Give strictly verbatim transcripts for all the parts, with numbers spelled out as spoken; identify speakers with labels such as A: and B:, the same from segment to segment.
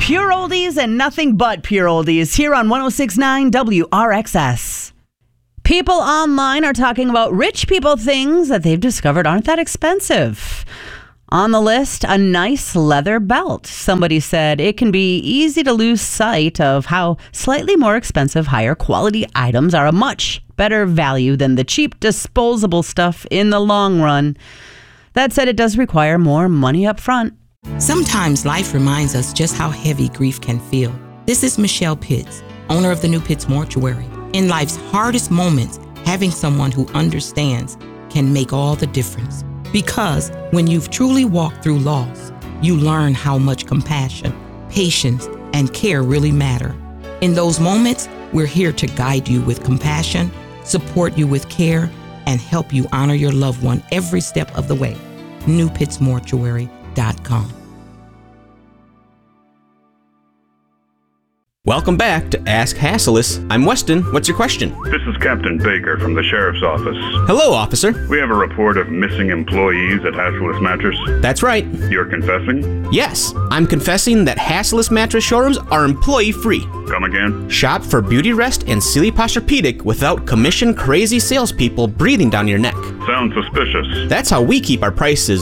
A: Pure oldies and nothing but pure oldies here on one oh six point nine W R X S. People online are talking about rich people things that they've discovered aren't that expensive. On the list, a nice leather belt. Somebody said it can be easy to lose sight of how slightly more expensive, higher quality items are a much better value than the cheap disposable stuff in the long run. That said, it does require more money up front.
B: Sometimes life reminds us just how heavy grief can feel. This is Michelle Pitts, owner of the New Pitts Mortuary. In life's hardest moments, having someone who understands can make all the difference. Because when you've truly walked through loss, you learn how much compassion, patience, and care really matter. In those moments, we're here to guide you with compassion, support you with care, and help you honor your loved one every step of the way. new pitts mortuary dot com.
C: Welcome back to Ask Hassleus. I'm Weston. What's your question?
D: This is Captain Baker from the Sheriff's Office.
C: Hello, officer.
D: We have a report of missing employees at Hassleus Mattress.
C: That's right.
D: You're confessing?
C: Yes, I'm confessing that Hassleus Mattress showrooms are employee-free.
D: Come again?
C: Shop for Beautyrest and Sealy Posturepedic without commission-crazy salespeople breathing down your neck.
D: Sounds suspicious.
C: That's how we keep our prices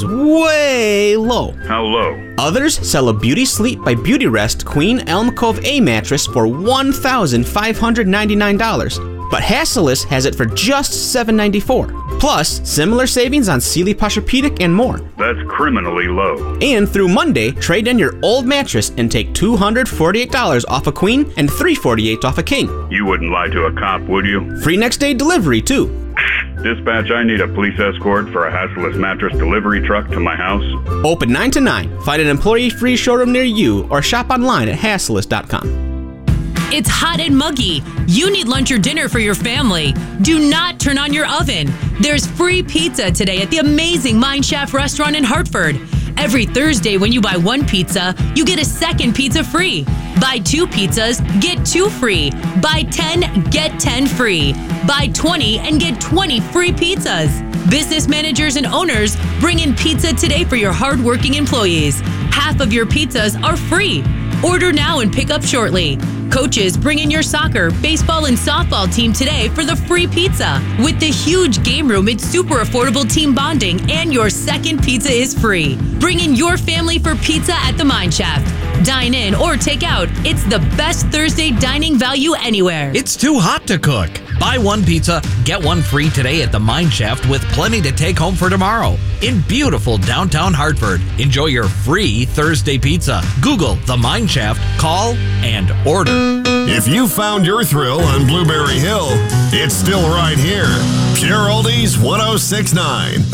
C: way low.
D: How low?
C: Others sell a Beauty Sleep by Beautyrest Queen Elm Cove A mattress for one thousand five hundred ninety-nine dollars, but Hassleus has it for just seven hundred ninety-four dollars. Plus, similar savings on Sealy Posturepedic and more.
D: That's criminally low.
C: And through Monday, trade in your old mattress and take two hundred forty-eight dollars off a queen and three hundred forty-eight dollars off a king.
D: You wouldn't lie to a cop, would you?
C: Free next day delivery, too.
D: Dispatch, I need a police escort for a Hassleus mattress delivery truck to my house.
C: Open nine to nine. Find an employee-free showroom near you or shop online at hassleus dot com.
E: It's hot and muggy. You need lunch or dinner for your family. Do not turn on your oven. There's free pizza today at the amazing Mine Shaft restaurant in Hartford. Every Thursday when you buy one pizza, you get a second pizza free. Buy two pizzas, get two free. Buy ten, get ten free. Buy twenty and get twenty free pizzas. Business managers and owners, bring in pizza today for your hardworking employees. Half of your pizzas are free. Order now and pick up shortly. Coaches, bring in your soccer, baseball, and softball team today for the free pizza. With the huge game room, it's super affordable team bonding, and your second pizza is free. Bring in your family for pizza at the Mine Shaft. Dine in or take out. It's the best Thursday dining value anywhere.
F: It's too hot to cook. Buy one pizza, get one free today at the Mine Shaft with plenty to take home for tomorrow. In beautiful downtown Hartford, enjoy your free Thursday pizza. Google the Mine Shaft, call, and order.
G: If you found your thrill on Blueberry Hill, it's still right here. Pure Oldies one oh six point nine.